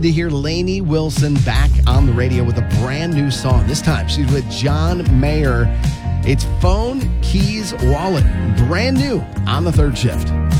To hear Lainey Wilson back on the radio with a brand new song. This time she's with John Mayer. It's Phone, Keys, Wallet. Brand new on the third shift.